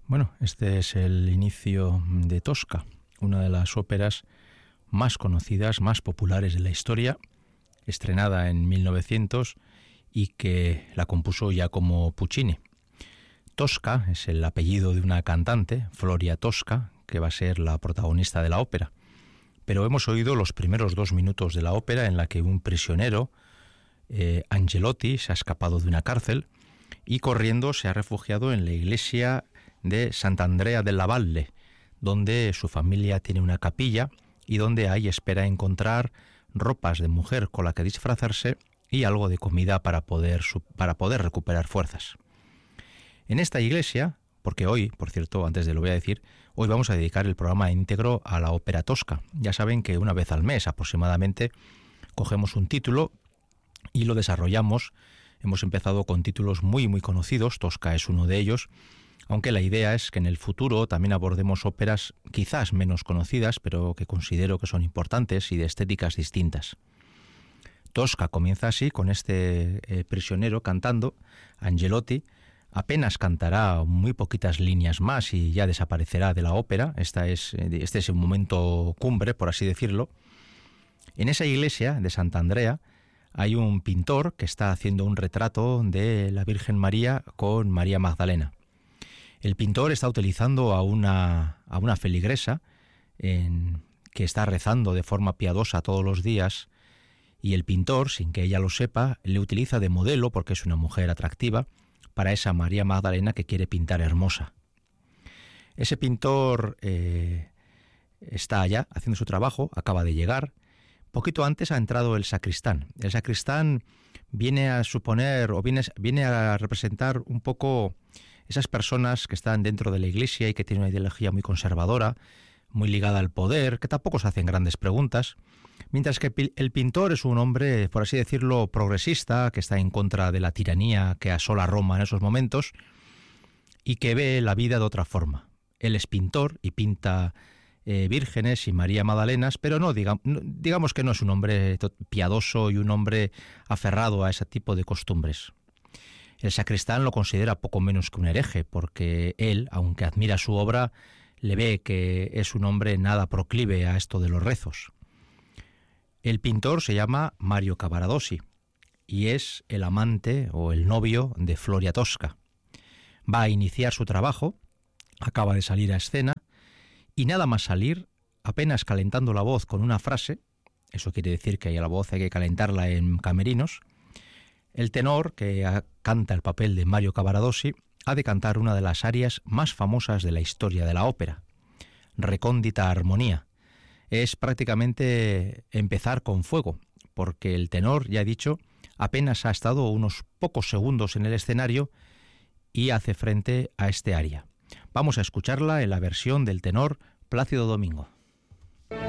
Bueno, este es el inicio de Tosca, una de las óperas más conocidas, más populares de la historia, estrenada en 1900 y que la compuso Giacomo Puccini. Tosca es el apellido de una cantante, Floria Tosca, que va a ser la protagonista de la ópera. Pero hemos oído los primeros 2 minutos de la ópera en la que un prisionero, Angelotti, se ha escapado de una cárcel y corriendo se ha refugiado en la iglesia de Sant'Andrea della Valle, donde su familia tiene una capilla y donde ahí espera encontrar ropas de mujer con la que disfrazarse y algo de comida para poder recuperar fuerzas. En esta iglesia, porque hoy, por cierto, antes de lo voy a decir, hoy vamos a dedicar el programa íntegro a la ópera Tosca. Ya saben que una vez al mes aproximadamente cogemos un título y lo desarrollamos. Hemos empezado con títulos muy conocidos, Tosca es uno de ellos, aunque la idea es que en el futuro también abordemos óperas quizás menos conocidas, pero que considero que son importantes y de estéticas distintas. Tosca comienza así, con este prisionero cantando, Angelotti. Apenas cantará muy poquitas líneas más y ya desaparecerá de la ópera. Este es un momento cumbre, por así decirlo. En esa iglesia de Sant'Andrea hay un pintor que está haciendo un retrato de la Virgen María con María Magdalena. El pintor está utilizando a una feligresa que está rezando de forma piadosa todos los días, y el pintor, sin que ella lo sepa, le utiliza de modelo, porque es una mujer atractiva, para esa María Magdalena que quiere pintar hermosa. Ese pintor está allá haciendo su trabajo, acaba de llegar. Poquito antes ha entrado el sacristán. El sacristán viene a suponer o viene a representar un poco esas personas que están dentro de la iglesia y que tienen una ideología muy conservadora, muy ligada al poder, que tampoco se hacen grandes preguntas, mientras que el pintor es un hombre, por así decirlo, progresista, que está en contra de la tiranía que asola Roma en esos momentos y que ve la vida de otra forma. Él es pintor y pinta vírgenes y María Magdalenas, pero digamos que no es un hombre piadoso y un hombre aferrado a ese tipo de costumbres. El sacristán lo considera poco menos que un hereje, porque él, aunque admira su obra, le ve que es un hombre nada proclive a esto de los rezos. El pintor se llama Mario Cavaradossi y es el amante o el novio de Floria Tosca. Va a iniciar su trabajo, acaba de salir a escena y nada más salir, apenas calentando la voz con una frase, eso quiere decir que a la voz hay que calentarla en camerinos, el tenor, que canta el papel de Mario Cavaradossi, ha de cantar una de las arias más famosas de la historia de la ópera, Recóndita Armonía. Es prácticamente empezar con fuego, porque el tenor, ya he dicho, apenas ha estado unos pocos segundos en el escenario y hace frente a este aria. Vamos a escucharla en la versión del tenor Plácido Domingo.